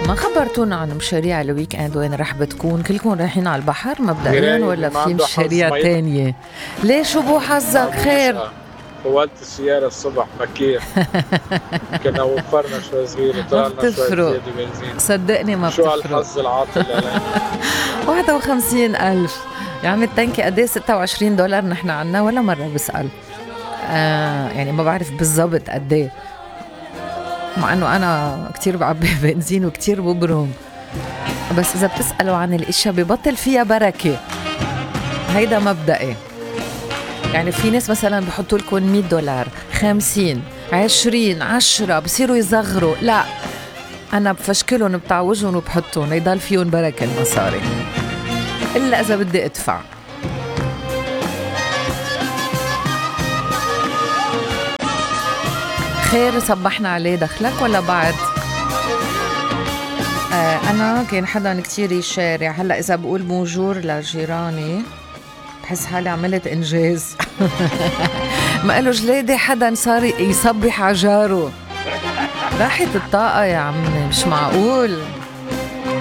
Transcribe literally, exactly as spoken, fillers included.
ما خبرتونا عن مشاريع الويك اند، وين رح بتكون؟ كلكم رايحين على البحر مبدئيا ولا في مشاريع تانية؟ ليه شو بو حظك؟ خير. فولت السيارة الصبح بكير كنا وفرنا شوي صغير وطلعنا شوي زيادة بنزين. صدقني ما شو بتفرق. شو هالحظ العاطل علينا. واحد وخمسين ألف يا عمي، التنكي قديه؟ ستة وعشرين دولار نحن عنا، ولا مرة بسأل. آه يعني ما بعرف بالضبط قديه، مع انه انا كتير بعبي بنزين وكتير ببرم، بس اذا بتسألوا عن الاشياء ببطل فيها بركة. هيدا مبدئي. يعني في ناس مثلا بحطوا لكم مية دولار، خمسين، عشرين، عشرة، بصيروا يصغروا. لا، انا بفشكلهم، بتعوجهم وبحطهم يضل فيهم بركة المصاري، الا اذا بدي ادفع. خير، صبحنا عليه، دخلك ولا بعد؟ آه أنا كان حدا كتير يشارع. هلأ إذا بقول بونجور لجيراني بحس حالي عملت إنجاز. ما قالوا جلادي حدا صار يصبح عجاره. راحت الطاقة يا عمي، مش معقول.